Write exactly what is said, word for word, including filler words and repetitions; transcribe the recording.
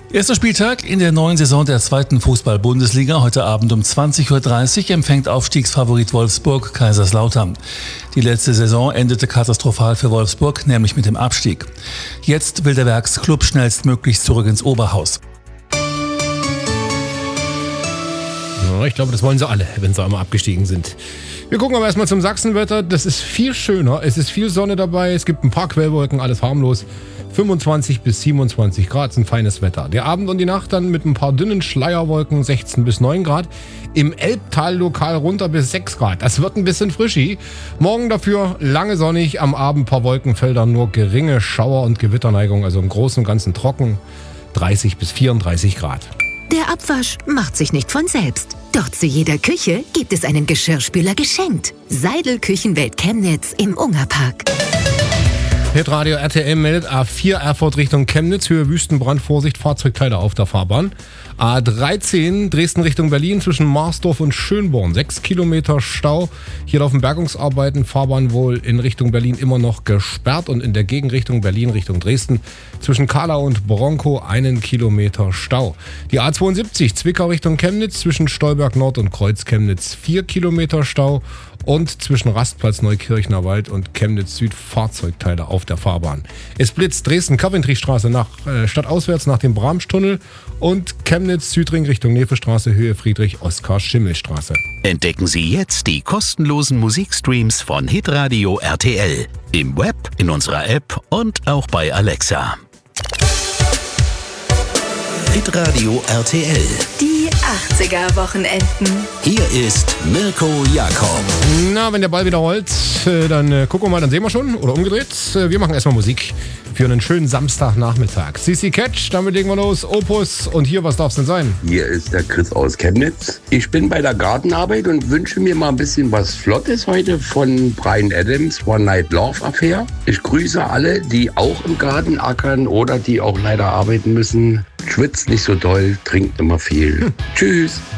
Erster Spieltag in der neuen Saison der zweiten Fußball-Bundesliga. Heute Abend um zwanzig Uhr dreißig empfängt Aufstiegsfavorit Wolfsburg Kaiserslautern. Die letzte Saison endete katastrophal für Wolfsburg, nämlich mit dem Abstieg. Jetzt will der Werksklub schnellstmöglich zurück ins Oberhaus. Ja, ich glaube, das wollen sie alle, wenn sie einmal abgestiegen sind. Wir gucken aber erstmal zum Sachsenwetter. Das ist viel schöner. Es ist viel Sonne dabei. Es gibt ein paar Quellwolken, alles harmlos. fünfundzwanzig bis siebenundzwanzig Grad ist ein feines Wetter. Der Abend und die Nacht dann mit ein paar dünnen Schleierwolken sechzehn bis neun Grad. Im Elbtal lokal runter bis sechs Grad. Das wird ein bisschen frischi. Morgen dafür lange sonnig. Am Abend ein paar Wolkenfelder, nur geringe Schauer- und Gewitterneigung. Also im Großen und Ganzen trocken. dreißig bis vierunddreißig Grad. Der Abwasch macht sich nicht von selbst. Doch zu jeder Küche gibt es einen Geschirrspüler geschenkt. Seidel Küchenwelt Chemnitz im Ungerpark. Hitradio R T L meldet A vier Erfurt Richtung Chemnitz, Höhe Wüstenbrand, Vorsicht, Fahrzeugteile auf der Fahrbahn. A dreizehn Dresden Richtung Berlin zwischen Marsdorf und Schönborn, sechs Kilometer Stau. Hier laufen Bergungsarbeiten, Fahrbahn wohl in Richtung Berlin immer noch gesperrt und in der Gegenrichtung Berlin Richtung Dresden zwischen Kahlau und Bronkow einen Kilometer Stau. Die A zweiundsiebzig Zwickau Richtung Chemnitz zwischen Stolberg Nord und Kreuz Chemnitz vier Kilometer Stau. Und zwischen Rastplatz Neukirchner Wald und Chemnitz Süd Fahrzeugteile auf der Fahrbahn. Es blitzt Dresden-Coventry-Straße nach äh, stadtauswärts nach dem Bramstunnel und Chemnitz Südring Richtung Nevestraße Höhe Friedrich-Oskar-Schimmel-Straße. Entdecken Sie jetzt die kostenlosen Musikstreams von Hitradio R T L. Im Web, in unserer App und auch bei Alexa. Hitradio R T L. Die achtziger-Wochenenden. Hier ist Mirko Jakob. Na, wenn der Ball wieder rollt, dann äh, gucken wir mal, dann sehen wir schon. Oder umgedreht. Wir machen erstmal Musik für einen schönen Samstagnachmittag. C C Catch, damit legen wir los. Opus. Und hier, was darf es denn sein? Hier ist der Chris aus Chemnitz. Ich bin bei der Gartenarbeit und wünsche mir mal ein bisschen was Flottes heute von Bryan Adams, One Night Love Affair. Ich grüße alle, die auch im Garten ackern oder die auch leider arbeiten müssen. Schwitzt nicht so doll, trinkt immer viel. Hm. Tschüss.